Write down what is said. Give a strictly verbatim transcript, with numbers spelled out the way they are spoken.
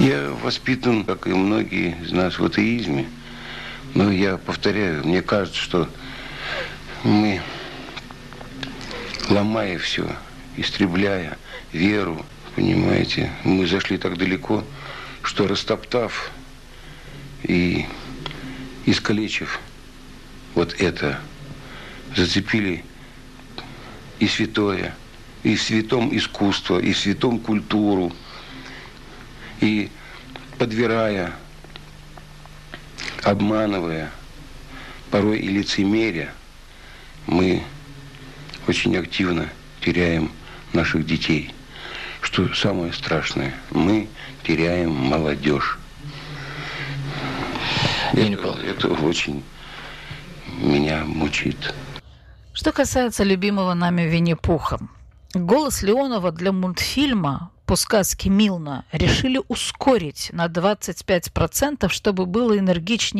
Я воспитан, как и многие из нас, в атеизме. Но я повторяю, мне кажется, что мы, ломая все, истребляя веру, понимаете, мы зашли так далеко, что растоптав и искалечив вот это, зацепили и святое, и в святом искусство, и в святом культуру, и подбирая, обманывая, порой и лицемеря, мы очень активно теряем наших детей. Что самое страшное, мы теряем молодежь. Это, это очень меня мучит. Что касается любимого нами Винни-Пуха. Голос Леонова для мультфильма по сказке «Милна» решили ускорить на двадцать пять процентов, чтобы было энергичнее